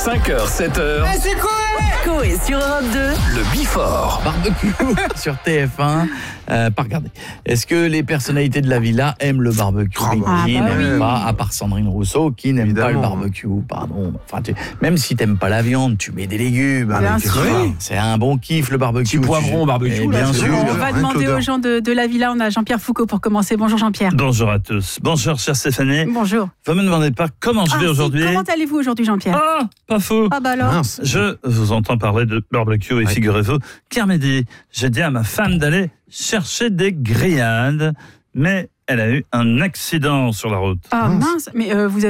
5h, 7h. C'est quoi? Coé sur Europe 2. Le Before. Barbecue sur TF1. Pas regardé. Est-ce que les personnalités de la villa aiment le barbecue? Qui n'aime pas, à part Sandrine Rousseau, qui n'aime pas le barbecue? Pardon. Enfin, même si t'aimes pas la viande, tu mets des légumes. C'est un bon kiff le barbecue. Petit poivron barbecue. Bien sûr. On va demander aux gens de la villa. On a Jean-Pierre Foucault pour commencer. Bonjour Jean-Pierre. Bonjour à tous. Bonjour chère Stéphanie. Bonjour. Vous me demandez pas comment je vais aujourd'hui. Comment allez-vous aujourd'hui Jean-Pierre? Ah, pas faux. Ah bah alors. Mince. Je vous entends parler de barbecue et figurez-vous qu'à midi, j'ai dit à ma femme d'aller chercher des grillades, mais elle a eu un accident sur la route. Ah mince. Mais vous avez